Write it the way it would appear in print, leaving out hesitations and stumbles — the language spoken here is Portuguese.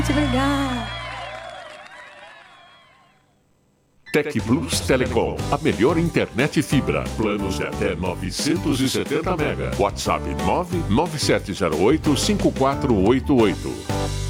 Muito obrigada. Tec Plus Telecom, a melhor internet fibra. Planos de até 970 mega. WhatsApp 997085488.